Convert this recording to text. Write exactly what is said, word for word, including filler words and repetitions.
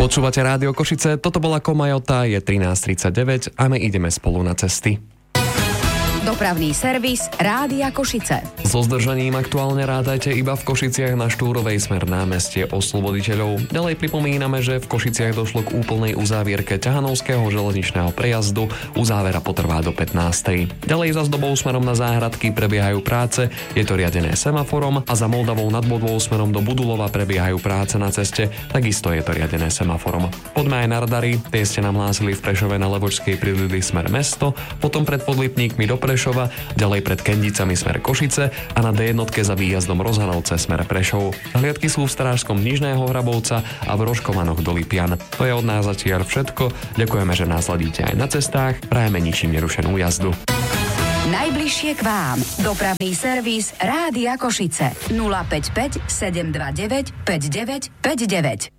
Počúvate Rádio Košice, toto bola Komajota, je trinásť tridsaťdeväť a my ideme spolu na cesty. Dopravný servis Rádia Košice. So zdržaním aktuálne rádajte iba v Košiciach na Štúrovej smer námestie Osloboditeľov. Ďalej pripomíname, že v Košiciach došlo k úplnej uzávierke ťahanovského železničného prejazdu. Uzávera potrvá do pätnástej. Ďalej za Zdobou smerom na Záhradky prebiehajú práce, je to riadené semaforom a za Moldavou nad Bodvou smerom do Budulova prebiehajú práce na ceste, takisto je to riadené semaforom. Poďme aj na radary, tie ste nám hlásili v Prešove na Levočskej pridlili smer mesto, potom pred Podlipníkmi do Prešova, ďalej pred Kendicami smer Košice a na dé jednotke za výjazdom Rozhanovce smer Prešov. Hliadky sú v Strážskom Nižného Hrabovca a v Rožkovanoch do Lipian. To je od nás zatiaľ všetko. Ďakujeme, že nás ladíte aj na cestách. Prajeme ničím nerušenú jazdu. Najbližšie k vám. Dopravný servis Rádia Košice. nula päť päť sedem dva deväť päť deväť päť deväť.